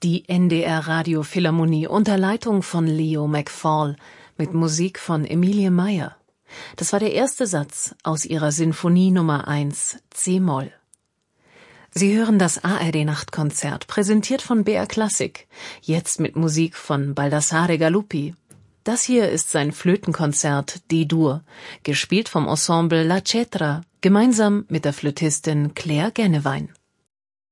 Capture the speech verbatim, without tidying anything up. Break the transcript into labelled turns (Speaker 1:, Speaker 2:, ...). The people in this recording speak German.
Speaker 1: Die N D R Radiophilharmonie unter Leitung von Leo McFall mit Musik von Emilie Meier. Das war der erste Satz aus ihrer Sinfonie Nummer eins C-Moll. Sie hören das A R D-Nachtkonzert, präsentiert von B R Klassik, jetzt mit Musik von Baldassare Galuppi. Das hier ist sein Flötenkonzert D-Dur, gespielt vom Ensemble La Cetra, gemeinsam mit der Flötistin Claire Gennewein.